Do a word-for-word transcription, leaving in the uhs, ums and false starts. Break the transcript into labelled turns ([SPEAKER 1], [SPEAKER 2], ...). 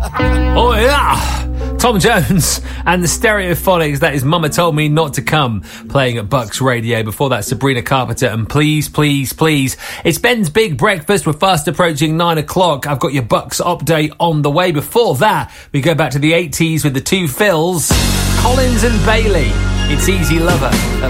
[SPEAKER 1] Oh, yeah. Tom Jones and the Stereophonics. That is Mama Told Me Not to Come, playing at Bucks Radio. Before that, Sabrina Carpenter and Please, Please, Please. It's Ben's Big Breakfast. We're fast approaching nine o'clock. I've got your Bucks update on the way. Before that, we go back to the eighties with the two Phils, Collins and Bailey. It's Easy Lover.